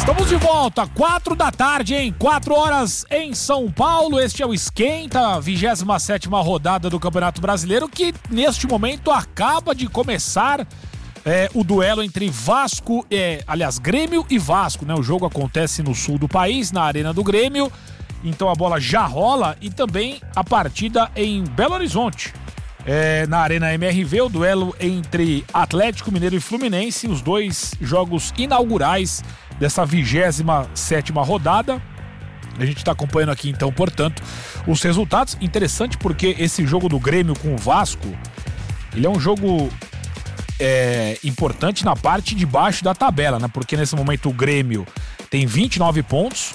Estamos de volta, 4 da tarde, hein? 4 horas em São Paulo. Este é o Esquenta, 27ª rodada do Campeonato Brasileiro, que neste momento acaba de começar o duelo entre Vasco, Grêmio e Vasco, né? O jogo acontece no sul do país, na Arena do Grêmio, então a bola já rola, e também a partida em Belo Horizonte. Na Arena MRV, o duelo entre Atlético Mineiro e Fluminense, os dois jogos inaugurais dessa 27ª rodada. A gente está acompanhando aqui, então, portanto, os resultados. Interessante porque esse jogo do Grêmio com o Vasco, ele é um jogo importante na parte de baixo da tabela, né? Porque nesse momento o Grêmio tem 29 pontos,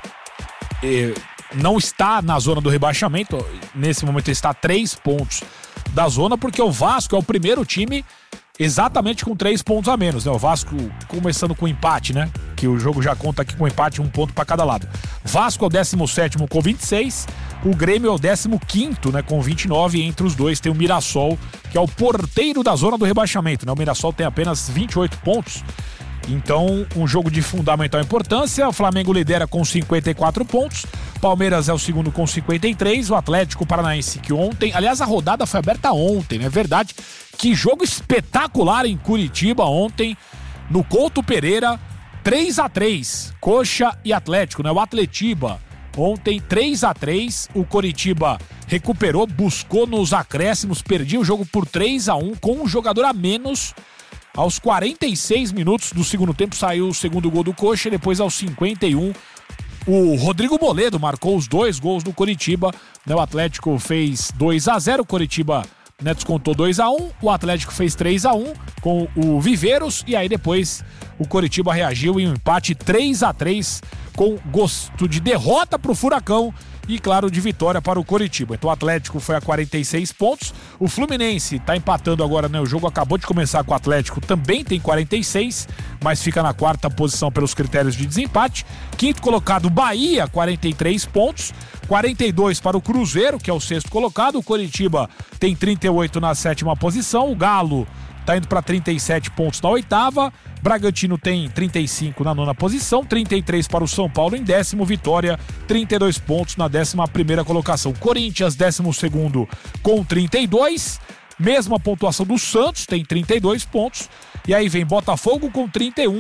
não está na zona do rebaixamento, nesse momento ele está a 3 pontos da zona, porque o Vasco é o primeiro time exatamente com 3 pontos a menos, né? O Vasco começando com empate, né? Que o jogo já conta aqui com empate, 1 ponto para cada lado. Vasco é o 17º com 26, o Grêmio é o 15º, né? Com 29, e entre os dois tem o Mirassol, que é o porteiro da zona do rebaixamento, né? O Mirassol tem apenas 28 pontos. Então, um jogo de fundamental importância. O Flamengo lidera com 54 pontos. Palmeiras é o segundo com 53. O Atlético Paranaense, que ontem... Aliás, a rodada foi aberta ontem, né? Verdade. Que jogo espetacular em Curitiba ontem, no Couto Pereira. 3-3. Coxa e Atlético, né? O Atletiba ontem 3-3. O Coritiba recuperou, buscou nos acréscimos, perdia o jogo por 3-1 com um jogador a menos. Aos 46 minutos do segundo tempo saiu o segundo gol do Coxa, e depois aos 51 o Rodrigo Moledo marcou os 2 gols do Coritiba, né? O Atlético fez 2-0, o Coritiba, né, descontou 2-1, o Atlético fez 3-1 com o Viveiros, e aí depois o Coritiba reagiu em um empate 3-3 com gosto de derrota para o Furacão e, claro, de vitória para o Coritiba. Então o Atlético foi a 46 pontos. O Fluminense está empatando agora, né? O jogo acabou de começar com o Atlético, também tem 46, mas fica na 4ª posição pelos critérios de desempate. 5º colocado, Bahia, 43 pontos. 42 para o Cruzeiro, que é o 6º colocado. O Coritiba tem 38 na 7ª posição. O Galo tá indo para 37 pontos na 8ª. Bragantino tem 35 na 9ª posição, 33 para o São Paulo em 10º, Vitória 32 pontos na 11ª colocação. Corinthians 12º com 32, mesma pontuação do Santos, tem 32 pontos. E aí vem Botafogo com 31,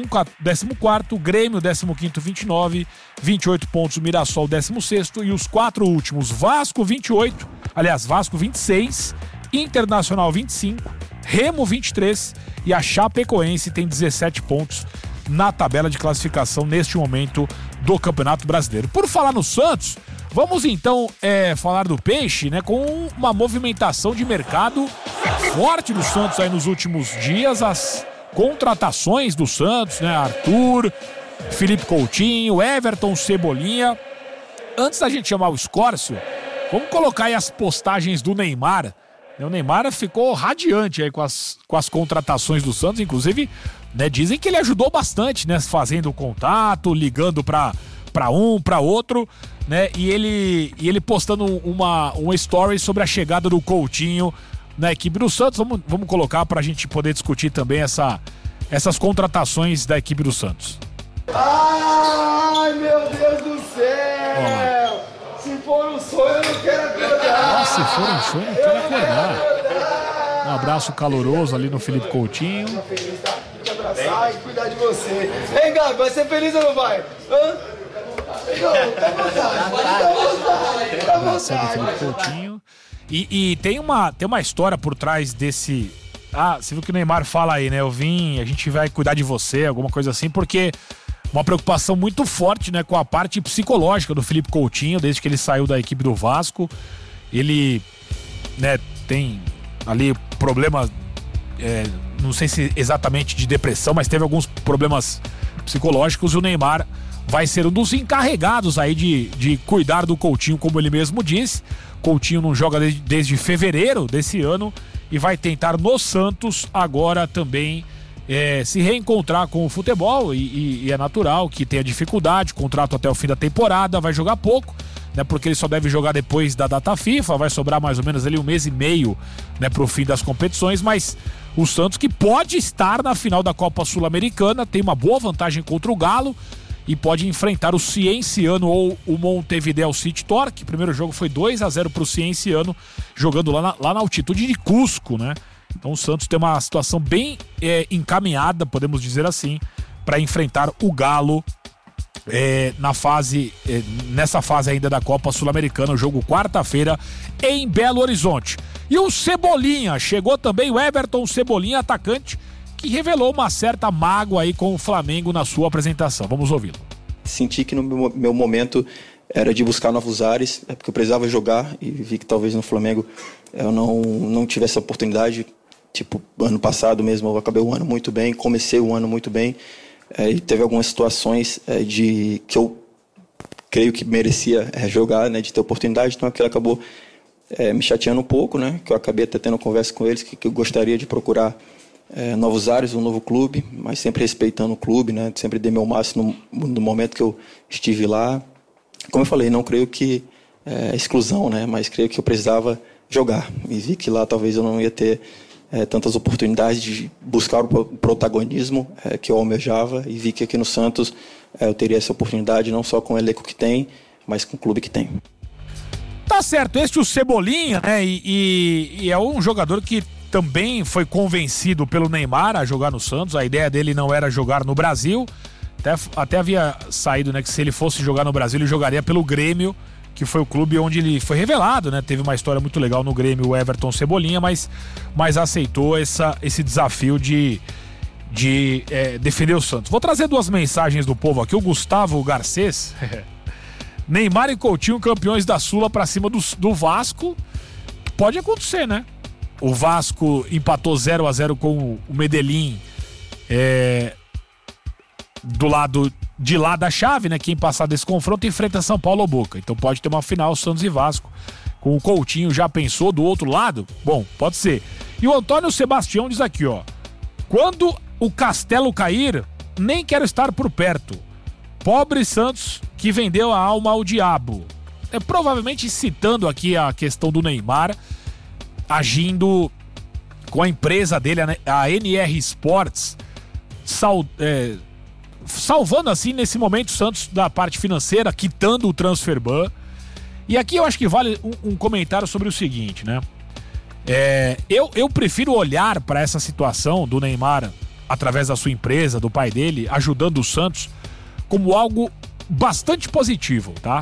14º, Grêmio 15º, 29, 28 pontos o Mirassol 16º, e os 4 últimos, Vasco 28, aliás, Vasco 26, Internacional 25, Remo 23 e a Chapecoense tem 17 pontos na tabela de classificação neste momento do Campeonato Brasileiro. Por falar no Santos, vamos então falar do Peixe, né? Com uma movimentação de mercado forte do Santos aí nos últimos dias, as contratações do Santos, né? Arthur, Felipe Coutinho, Everton, Cebolinha. Antes da gente chamar o Escórcio, vamos colocar aí as postagens do Neymar. O Neymar ficou radiante aí com as contratações do Santos, inclusive, né, dizem que ele ajudou bastante, né, fazendo contato, ligando para um, para outro, né, e ele postando uma story sobre a chegada do Coutinho na equipe do Santos. Vamos colocar para a gente poder discutir também essas contratações da equipe do Santos. Ai, meu Deus do céu! Se for um sonho, eu não quero acordar. Se for um sonho, eu não quero acordar. Um abraço caloroso ali no Felipe Coutinho. Feliz, tá? Tem que abraçar e cuidar de você. Hein, Gabi, vai ser feliz ou não vai? Hã? Não, tá à vontade. Tá à vontade. Felipe Coutinho. E tem uma história por trás desse... você viu que o Neymar fala aí, né? A gente vai cuidar de você, alguma coisa assim, porque... Uma preocupação muito forte, né, com a parte psicológica do Felipe Coutinho, desde que ele saiu da equipe do Vasco. Ele, né, tem ali problemas, não sei se exatamente de depressão, mas teve alguns problemas psicológicos, e o Neymar vai ser um dos encarregados aí de cuidar do Coutinho, como ele mesmo disse. Coutinho não joga desde fevereiro desse ano e vai tentar no Santos agora também se reencontrar com o futebol, e é natural que tenha dificuldade, contrato até o fim da temporada, vai jogar pouco, né, porque ele só deve jogar depois da data FIFA, vai sobrar mais ou menos ali 1 mês e meio, né, pro fim das competições, mas o Santos, que pode estar na final da Copa Sul-Americana, tem uma boa vantagem contra o Galo, e pode enfrentar o Cienciano ou o Montevideo City Torque. O primeiro jogo foi 2-0 pro Cienciano, jogando lá na altitude de Cusco, né? Então o Santos tem uma situação bem encaminhada, podemos dizer assim, para enfrentar o Galo nessa fase ainda da Copa Sul-Americana. O jogo quarta-feira em Belo Horizonte. E o Cebolinha, chegou também o Everton Cebolinha, atacante, que revelou uma certa mágoa aí com o Flamengo na sua apresentação. Vamos ouvi-lo. Senti que no meu momento era de buscar novos ares, porque eu precisava jogar e vi que talvez no Flamengo eu não tivesse a oportunidade. Tipo, ano passado mesmo eu acabei o ano muito bem, comecei o ano muito bem, e teve algumas situações que eu creio que merecia jogar, né, de ter oportunidade, então aquilo acabou me chateando um pouco, né, que eu acabei até tendo conversa com eles, que eu gostaria de procurar novos ares, um novo clube, mas sempre respeitando o clube, né, sempre dei meu máximo no momento que eu estive lá. Como eu falei, não creio que exclusão, né, mas creio que eu precisava jogar, e vi que lá talvez eu não ia ter tantas oportunidades de buscar o protagonismo que eu almejava, e vi que aqui no Santos eu teria essa oportunidade não só com o elenco que tem, mas com o clube que tem. Tá certo, este é o Cebolinha, né? E é um jogador que também foi convencido pelo Neymar a jogar no Santos. A ideia dele não era jogar no Brasil, até havia saído, né, que se ele fosse jogar no Brasil ele jogaria pelo Grêmio, que foi o clube onde ele foi revelado, né? Teve uma história muito legal no Grêmio, o Everton Cebolinha, mas aceitou esse desafio de defender o Santos. Vou trazer duas mensagens do povo aqui. O Gustavo Garcês. Neymar e Coutinho campeões da Sula pra cima do Vasco. Pode acontecer, né? O Vasco empatou 0-0 com o Medellín do lado de lá da chave, né? Quem passar desse confronto enfrenta São Paulo ou Boca. Então pode ter uma final Santos e Vasco. Com o Coutinho, já pensou do outro lado? Bom, pode ser. E o Antônio Sebastião diz aqui, ó: quando o castelo cair, nem quero estar por perto. Pobre Santos que vendeu a alma ao diabo. Provavelmente citando aqui a questão do Neymar agindo com a empresa dele, a NR Sports, salvando assim nesse momento o Santos da parte financeira, quitando o transfer ban. E aqui eu acho que vale um comentário sobre o seguinte, né? Eu prefiro olhar para essa situação do Neymar através da sua empresa, do pai dele, ajudando o Santos, como algo bastante positivo, tá?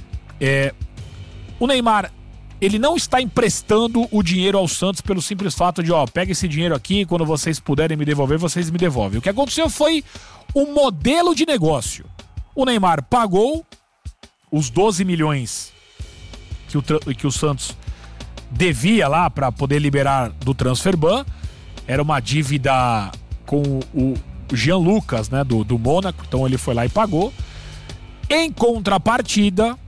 O Neymar, ele não está emprestando o dinheiro ao Santos pelo simples fato de, pega esse dinheiro aqui, quando vocês puderem me devolver, vocês me devolvem. O que aconteceu foi um modelo de negócio. O Neymar pagou os 12 milhões que o Santos devia lá para poder liberar do transfer ban. Era uma dívida com o Jean Lucas, né, do Mônaco, então ele foi lá e pagou. Em contrapartida,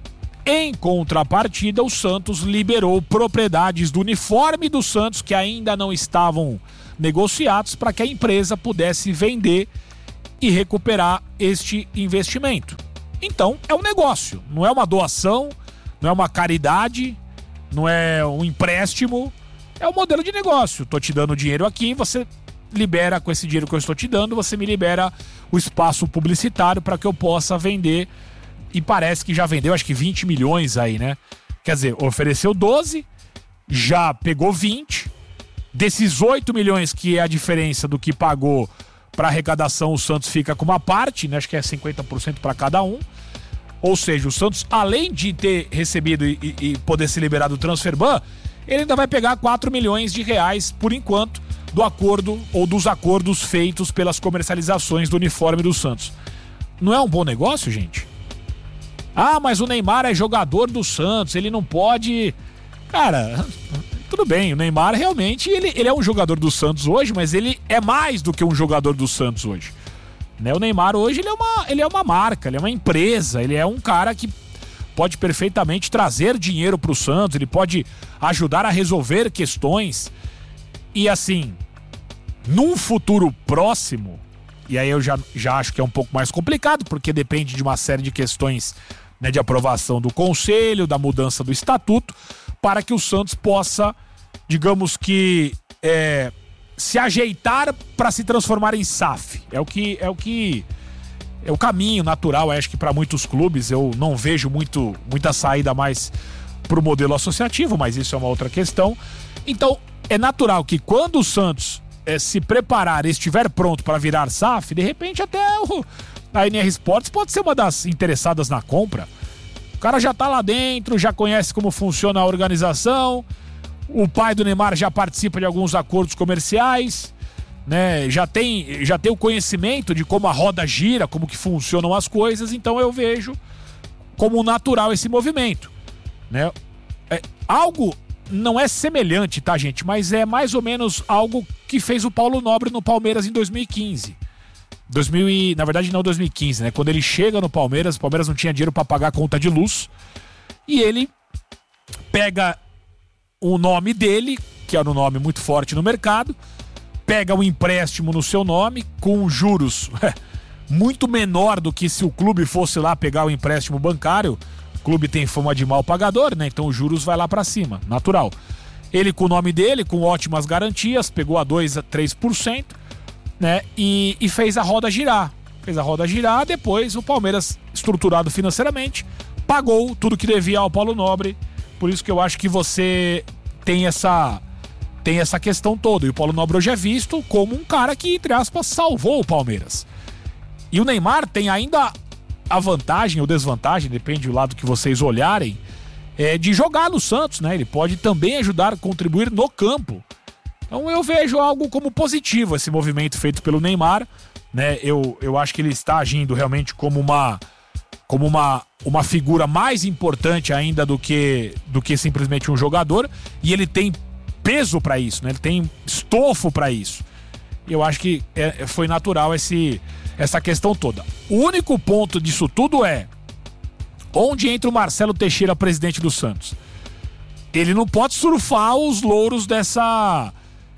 o Santos liberou propriedades do uniforme do Santos que ainda não estavam negociados para que a empresa pudesse vender e recuperar este investimento. Então, é um negócio, não é uma doação, não é uma caridade, não é um empréstimo, é um modelo de negócio. Tô te dando dinheiro aqui, você libera com esse dinheiro que eu estou te dando, você me libera o espaço publicitário para que eu possa vender. E parece que já vendeu, acho que 20 milhões aí, né? Quer dizer, ofereceu 12, já pegou 20. Desses 8 milhões, que é a diferença do que pagou para arrecadação, o Santos fica com uma parte, né? Acho que é 50% para cada um. Ou seja, o Santos, além de ter recebido e poder se liberar do transfer ban, ele ainda vai pegar 4 milhões de reais, por enquanto, do acordo ou dos acordos feitos pelas comercializações do uniforme do Santos. Não é um bom negócio, gente? Mas o Neymar é jogador do Santos, ele não pode... Cara, tudo bem, o Neymar realmente, ele é um jogador do Santos hoje, mas ele é mais do que um jogador do Santos hoje. Né? O Neymar hoje, ele é uma marca, ele é uma empresa, ele é um cara que pode perfeitamente trazer dinheiro pro Santos, ele pode ajudar a resolver questões. E assim, num futuro próximo, e aí eu já acho que é um pouco mais complicado, porque depende de uma série de questões, né, de aprovação do conselho, da mudança do estatuto, para que o Santos possa, digamos que, se ajeitar para se transformar em SAF. É o que o caminho natural, acho que para muitos clubes. Eu não vejo muita saída mais pro modelo associativo, mas isso é uma outra questão. Então, é natural que quando o Santos se preparar e estiver pronto para virar SAF, de repente até a NR Sports pode ser uma das interessadas na compra. O cara já tá lá dentro, já conhece como funciona a organização, o pai do Neymar já participa de alguns acordos comerciais, né? Já tem o conhecimento de como a roda gira, como que funcionam as coisas, então eu vejo como natural esse movimento, né? Algo não é semelhante, tá, gente? Mas é mais ou menos algo que fez o Paulo Nobre no Palmeiras em 2015. Na verdade não 2015, né? Quando ele chega no Palmeiras, o Palmeiras não tinha dinheiro para pagar a conta de luz, e ele pega o nome dele, que era um nome muito forte no mercado, pega um empréstimo no seu nome com juros muito menor do que se o clube fosse lá pegar o empréstimo bancário. O clube tem fama de mal pagador, né? Então os juros vai lá pra cima, natural. Ele com o nome dele, com ótimas garantias, pegou a 2 a 3%, né? E fez a roda girar. Depois o Palmeiras, estruturado financeiramente, pagou tudo que devia ao Paulo Nobre. Por isso que eu acho que você tem essa questão toda. E o Paulo Nobre hoje é visto como um cara que, entre aspas, salvou o Palmeiras. E o Neymar tem ainda a vantagem ou desvantagem, depende do lado que vocês olharem, de jogar no Santos, né? Ele pode também ajudar a contribuir no campo. Então eu vejo algo como positivo esse movimento feito pelo Neymar, né? Eu acho que ele está agindo realmente como uma figura mais importante ainda do que simplesmente um jogador, e ele tem peso para isso, né? Ele tem estofo para isso. E eu acho que foi natural essa questão toda. O único ponto disso tudo é onde entra o Marcelo Teixeira, presidente do Santos. Ele não pode surfar os louros dessa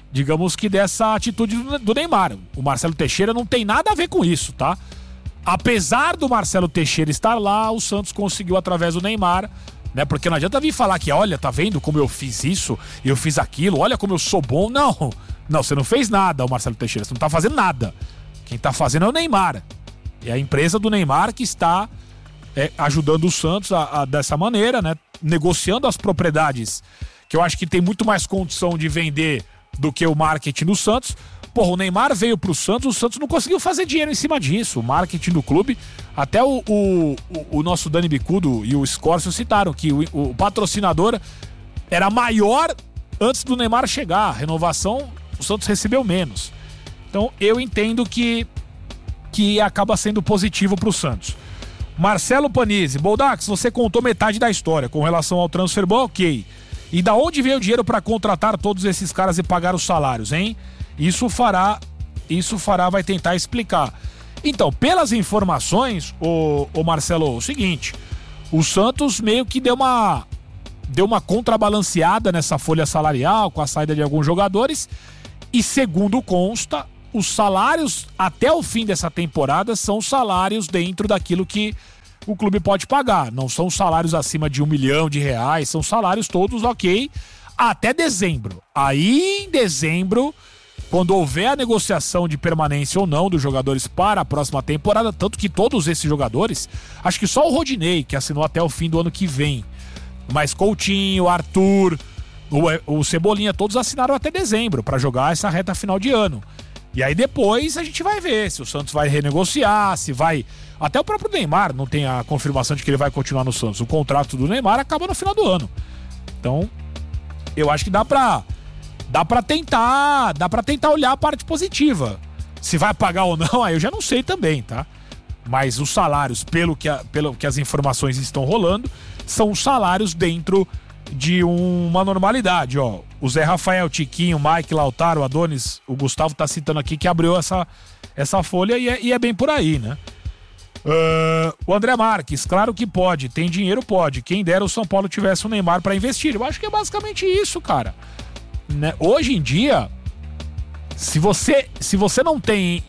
atitude do Neymar. O Marcelo Teixeira não tem nada a ver com isso, tá? Apesar do Marcelo Teixeira estar lá, o Santos conseguiu através do Neymar, né? Porque não adianta vir falar que, olha, tá vendo como eu fiz isso, eu fiz aquilo, olha como eu sou bom. Não, você não fez nada, o Marcelo Teixeira, você não tá fazendo nada. Quem tá fazendo é o Neymar. É a empresa do Neymar que está ajudando o Santos dessa maneira, né? Negociando as propriedades, que eu acho que tem muito mais condição de vender do que o marketing do Santos. Porra, o Neymar veio pro Santos, o Santos não conseguiu fazer dinheiro em cima disso. O marketing do clube, até o nosso Dani Bicudo e o Scorcio citaram que o patrocinador era maior antes do Neymar chegar. A renovação, o Santos recebeu menos. Então eu entendo que acaba sendo positivo pro Santos. Marcelo Panizzi, Boldax, você contou metade da história com relação ao transferball, ok. E da onde veio o dinheiro para contratar todos esses caras e pagar os salários, hein? Isso fará vai tentar explicar. Então, pelas informações, o Marcelo, o seguinte, o Santos meio que deu uma contrabalanceada nessa folha salarial com a saída de alguns jogadores, e segundo consta, os salários até o fim dessa temporada são salários dentro daquilo que o clube pode pagar. Não são salários acima de R$1 milhão, são salários todos ok até dezembro. Aí em dezembro, quando houver a negociação de permanência ou não dos jogadores para a próxima temporada, tanto que todos esses jogadores, acho que só o Rodinei que assinou até o fim do ano que vem, mas Coutinho, Arthur, o Cebolinha, todos assinaram até dezembro para jogar essa reta final de ano. E aí depois a gente vai ver se o Santos vai renegociar, se vai... Até o próprio Neymar não tem a confirmação de que ele vai continuar no Santos. O contrato do Neymar acaba no final do ano. Então, eu acho que dá pra tentar olhar a parte positiva. Se vai pagar ou não, aí eu já não sei também, tá? Mas os salários, pelo que as informações estão rolando, são salários dentro de uma normalidade, ó. O Zé Rafael, Tiquinho, Mike, Lautaro, Adonis, o Gustavo tá citando aqui que abriu essa folha e é bem por aí, né? O André Marques, claro que pode, tem dinheiro, pode. Quem dera o São Paulo tivesse o Neymar pra investir. Eu acho que é basicamente isso, cara, né? Hoje em dia, se você não tem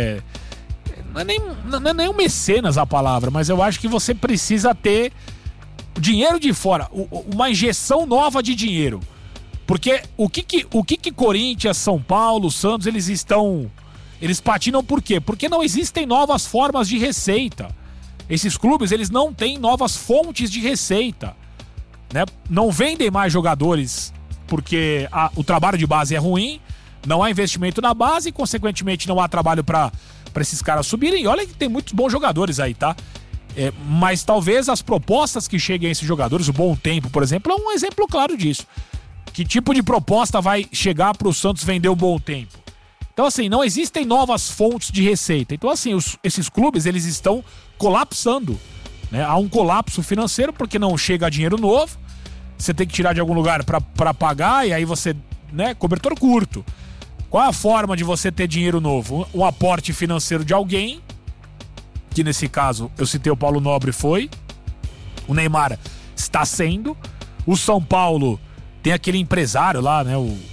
não é nem um mecenas a palavra, mas eu acho que você precisa ter dinheiro de fora, uma injeção nova de dinheiro. Porque o que Corinthians, São Paulo, Santos, eles estão Eles patinam por quê? Porque não existem novas formas de receita. Esses clubes, eles não têm novas fontes de receita, né? Não vendem mais jogadores porque o trabalho de base é ruim, não há investimento na base e, consequentemente, não há trabalho para esses caras subirem. E olha que tem muitos bons jogadores aí, tá? Mas talvez as propostas que cheguem a esses jogadores, o Bom Tempo, por exemplo, é um exemplo claro disso. Que tipo de proposta vai chegar para o Santos vender o Bom Tempo? Então, assim, não existem novas fontes de receita. Então, assim, esses clubes, eles estão colapsando, né? Há um colapso financeiro porque não chega dinheiro novo. Você tem que tirar de algum lugar para pagar e aí você, né, cobertor curto. Qual é a forma de você ter dinheiro novo? Um aporte financeiro de alguém, que nesse caso, eu citei o Paulo Nobre, foi. O Neymar está sendo. O São Paulo tem aquele empresário lá, né, o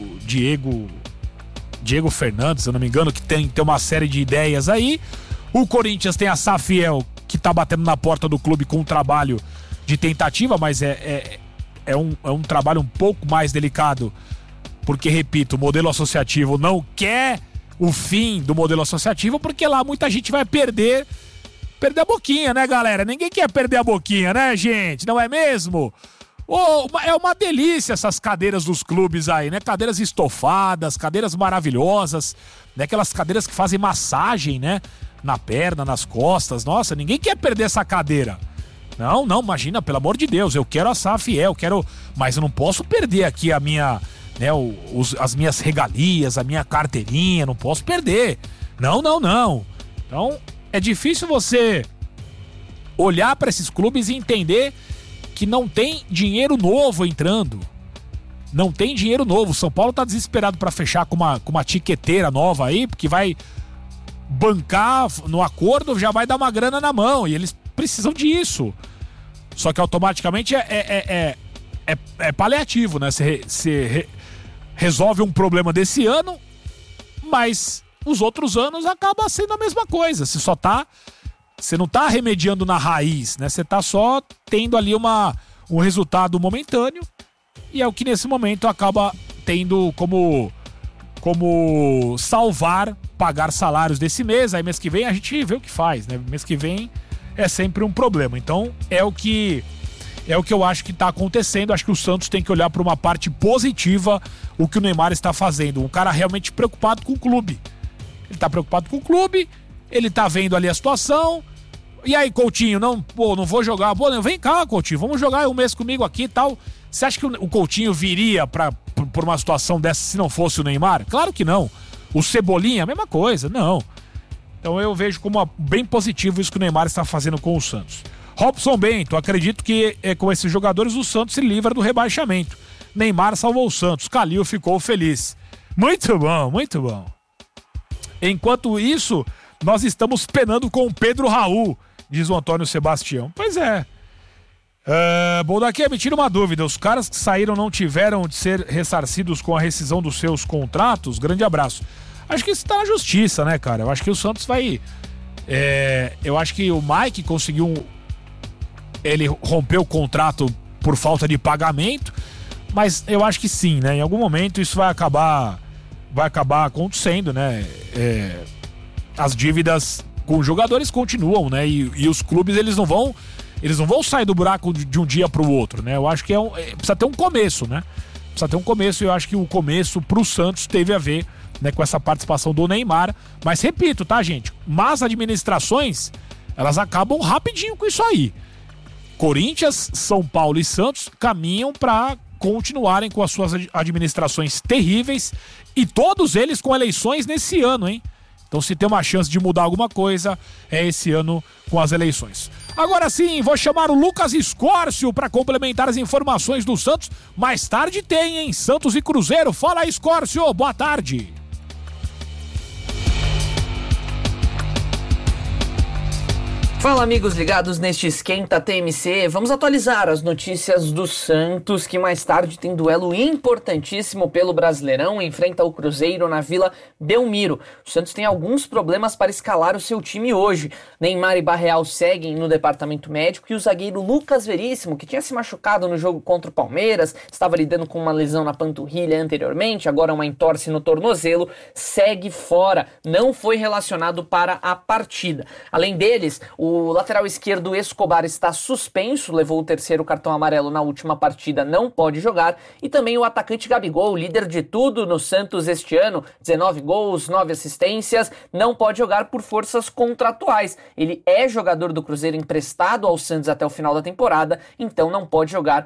Diego Fernandes, se eu não me engano, que tem uma série de ideias aí. O Corinthians tem a Safiel, que tá batendo na porta do clube com um trabalho de tentativa, mas é um trabalho um pouco mais delicado, porque, repito, o modelo associativo não quer o fim do modelo associativo, porque lá muita gente vai perder a boquinha, né, galera? Ninguém quer perder a boquinha, né, gente? Não é mesmo? É uma delícia essas cadeiras dos clubes aí, né? Cadeiras estofadas, cadeiras maravilhosas, né? Aquelas cadeiras que fazem massagem, né? Na perna, nas costas. Nossa, ninguém quer perder essa cadeira. Não, imagina, pelo amor de Deus, eu quero a Safiel, mas eu não posso perder aqui a minha, né, as minhas regalias, a minha carteirinha, não posso perder. Não. Então, é difícil você olhar para esses clubes e entender que não tem dinheiro novo entrando. Não tem dinheiro novo. O São Paulo tá desesperado para fechar com uma tiqueteira nova aí, porque vai bancar no acordo, já vai dar uma grana na mão, e eles precisam disso. Só que automaticamente é paliativo, né? Você resolve um problema desse ano, mas os outros anos acaba sendo a mesma coisa. Você não tá remediando na raiz, né? Você tá só tendo ali um resultado momentâneo, e é o que nesse momento acaba tendo como salvar, pagar salários desse mês. Aí mês que vem a gente vê o que faz, né? Mês que vem é sempre um problema. Então é o que eu acho que tá acontecendo. Acho que o Santos tem que olhar para uma parte positiva o que o Neymar está fazendo. Um cara realmente preocupado com o clube. Ele tá preocupado com o clube, ele tá vendo ali a situação. E aí, Coutinho, não vou jogar. Pô, vem cá, Coutinho, vamos jogar um mês comigo aqui e tal. Você acha que o Coutinho viria por uma situação dessa se não fosse o Neymar? Claro que não. O Cebolinha, a mesma coisa, não. Então eu vejo como bem positivo isso que o Neymar está fazendo com o Santos. Robson Bento, acredito que com esses jogadores o Santos se livra do rebaixamento. Neymar salvou o Santos, Calil ficou feliz. Muito bom, muito bom. Enquanto isso, nós estamos penando com o Pedro Raul, diz o Antônio Sebastião. Pois é. Bom, daqui me tira uma dúvida. Os caras que saíram não tiveram de ser ressarcidos com a rescisão dos seus contratos? Grande abraço. Acho que isso tá na justiça, né, cara? Eu acho que o Santos vai... eu acho que o Mike conseguiu... Ele rompeu o contrato por falta de pagamento, mas eu acho que sim, né? Em algum momento isso vai acabar acontecendo, né? As dívidas com os jogadores continuam, né? E os clubes, eles não vão sair do buraco de um dia pro outro, né? Eu acho que precisa ter um começo, né? Precisa ter um começo, e eu acho que o começo pro Santos teve a ver, né, com essa participação do Neymar. Mas repito, tá, gente? Más administrações, elas acabam rapidinho com isso aí. Corinthians, São Paulo e Santos caminham para continuarem com as suas administrações terríveis, e todos eles com eleições nesse ano, hein? Então, se tem uma chance de mudar alguma coisa, é esse ano com as eleições. Agora sim, vou chamar o Lucas Escórcio para complementar as informações do Santos. Mais tarde tem, hein? Santos e Cruzeiro. Fala aí, Escórcio. Boa tarde. Fala, amigos ligados neste Esquenta TMC. Vamos atualizar as notícias do Santos, que mais tarde tem duelo importantíssimo pelo Brasileirão, enfrenta o Cruzeiro na Vila Belmiro. O Santos tem alguns problemas para escalar o seu time hoje. Neymar e Barreal seguem no departamento médico e o zagueiro Lucas Veríssimo, que tinha se machucado no jogo contra o Palmeiras, estava lidando com uma lesão na panturrilha anteriormente, agora uma entorse no tornozelo, segue fora, não foi relacionado para a partida. Além deles, o lateral esquerdo Escobar está suspenso, levou o terceiro cartão amarelo na última partida, não pode jogar. E também o atacante Gabigol, líder de tudo no Santos este ano, 19 gols, 9 assistências, não pode jogar por forças contratuais. Ele é jogador do Cruzeiro emprestado ao Santos até o final da temporada, então não pode jogar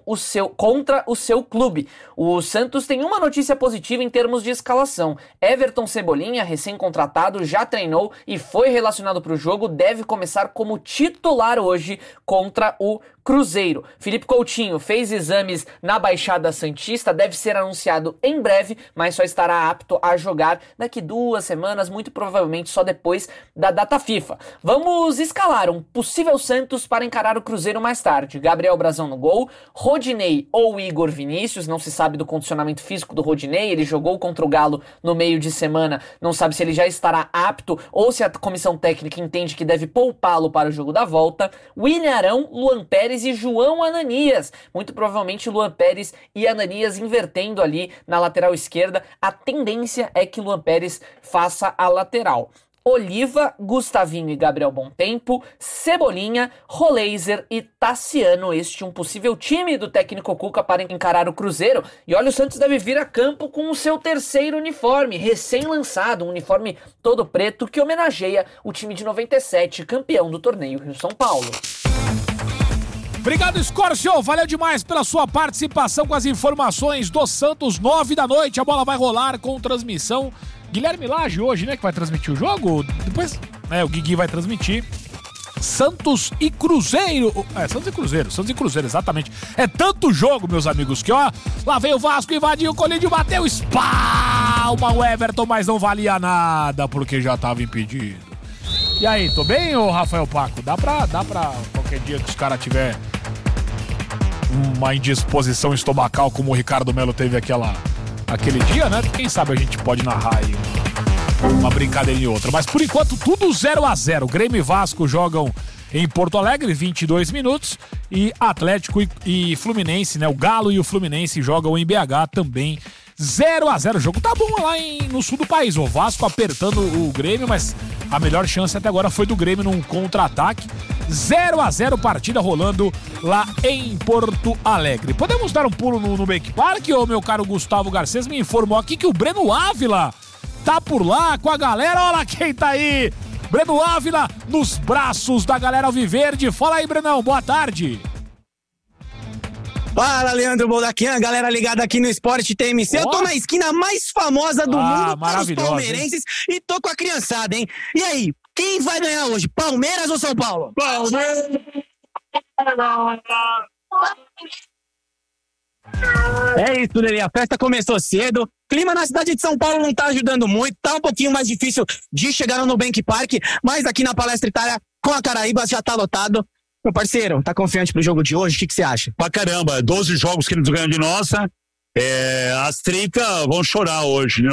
contra o seu clube. O Santos tem uma notícia positiva em termos de escalação. Everton Cebolinha, recém-contratado, já treinou e foi relacionado para o jogo, deve começar como titular hoje contra o Cruzeiro. Felipe Coutinho fez exames na Baixada Santista, deve ser anunciado em breve, mas só estará apto a jogar daqui 2 semanas, muito provavelmente só depois da data FIFA. Vamos escalar um possível Santos para encarar o Cruzeiro mais tarde. Gabriel Brazão no gol, Rodinei ou Igor Vinícius, não se sabe do condicionamento físico do Rodinei, ele jogou contra o Galo no meio de semana, não sabe se ele já estará apto ou se a comissão técnica entende que deve poupá-lo para o jogo da volta. William Arão, Luan Pérez e João Ananias. Muito provavelmente Luan Pérez e Ananias invertendo ali na lateral esquerda. A tendência é que Luan Pérez faça a lateral. Oliva, Gustavinho e Gabriel Bontempo, Cebolinha, Roleiser e Tassiano. Este um possível time do técnico Cuca para encarar o Cruzeiro. E olha, o Santos deve vir a campo com o seu terceiro uniforme, recém-lançado, um uniforme todo preto que homenageia o time de 97, campeão do torneio Rio-São Paulo. Obrigado, Scorcio. Valeu demais pela sua participação com as informações do Santos. 9 da noite, a bola vai rolar com transmissão. Guilherme Lage hoje, né, que vai transmitir o jogo. Depois, o Guigui vai transmitir. Santos e Cruzeiro. Santos e Cruzeiro, exatamente. É tanto jogo, meus amigos, que ó, lá veio o Vasco, invadiu o Colídio, bateu, espalma o Everton, mas não valia nada, porque já tava impedido. E aí, tô bem, ô Rafael Paco? Dá pra qualquer dia que os caras tiver uma indisposição estomacal como o Ricardo Melo teve aquele dia, né? Quem sabe a gente pode narrar aí uma brincadeirinha e outra. Mas por enquanto tudo 0-0. Grêmio e Vasco jogam em Porto Alegre, 22 minutos. E Atlético e Fluminense, né? O Galo e o Fluminense jogam em BH também 0-0. O jogo tá bom lá no sul do país. O Vasco apertando o Grêmio, mas a melhor chance até agora foi do Grêmio num contra-ataque. 0-0, partida rolando lá em Porto Alegre. Podemos dar um pulo no Bank Park? O meu caro Gustavo Garcês me informou aqui que o Breno Ávila tá por lá com a galera. Olha quem tá aí! Breno Ávila nos braços da galera alviverde. Fala aí, Brenão, boa tarde. Fala, Leandro Boldaquian, galera ligada aqui no Esporte TMC. Eu tô na esquina mais famosa do mundo para os palmeirenses, hein? E tô com a criançada, hein? E aí, quem vai ganhar hoje, Palmeiras ou São Paulo? Palmeiras! É isso, Lelê, a festa começou cedo. Clima na cidade de São Paulo não tá ajudando muito, tá um pouquinho mais difícil de chegar no Nubank Park, mas aqui na Palestra Itália, com a Caraíbas, já tá lotado. Meu parceiro, tá confiante pro jogo de hoje? O que você acha? Pra caramba, 12 jogos que eles ganham de nossa. As tricas vão chorar hoje, né?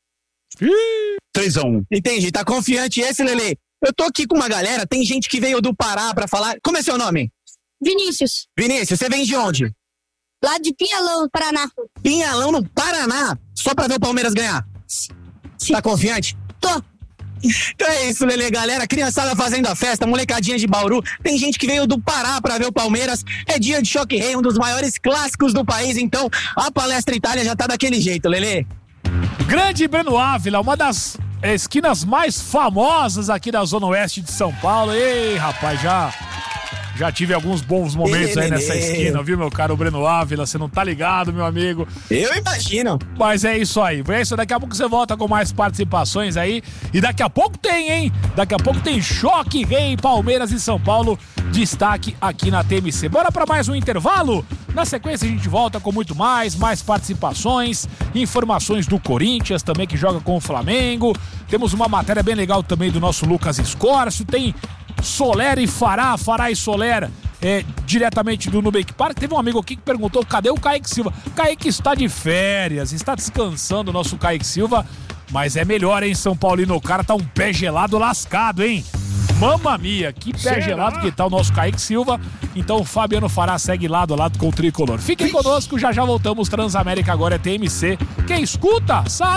3-1. Entendi, tá confiante esse, Lelê? Eu tô aqui com uma galera, tem gente que veio do Pará pra falar. Como é seu nome? Vinícius. Vinícius, você vem de onde? Lá de Pinhalão, Paraná. Pinhalão, no Paraná? Só pra ver o Palmeiras ganhar? Sim. Tá confiante? Tô. Então é isso, Lelê, galera, criançada fazendo a festa, molecadinha de Bauru, tem gente que veio do Pará pra ver o Palmeiras, é dia de Choque Rei, um dos maiores clássicos do país, então a Palestra Itália já tá daquele jeito, Lelê. Grande Breno Ávila, uma das esquinas mais famosas aqui da Zona Oeste de São Paulo. Ei, rapaz, já tive alguns bons momentos aí nessa esquina, viu, meu caro Breno Ávila? Você não tá ligado, meu amigo? Eu imagino. Mas é isso aí. É isso, daqui a pouco você volta com mais participações aí. E daqui a pouco tem, hein? Daqui a pouco tem Choque Rei, Palmeiras e São Paulo. Destaque aqui na TMC. Bora pra mais um intervalo? Na sequência a gente volta com muito mais participações, informações do Corinthians também, que joga com o Flamengo. Temos uma matéria bem legal também do nosso Lucas Scorcio. Tem Soler e Fará e Soler, diretamente do Nubank Park. Teve um amigo aqui que perguntou, cadê o Kaique Silva? Kaique está de férias, está descansando o nosso Kaique Silva, mas é melhor, hein, São Paulino? O cara tá um pé gelado lascado, hein? Mamma mia, que pé gelado que tá o nosso Kaique Silva. Então o Fabiano Fará segue lado a lado com o Tricolor. Fiquem conosco, já voltamos. Transamérica agora é TMC. Quem escuta, sabe.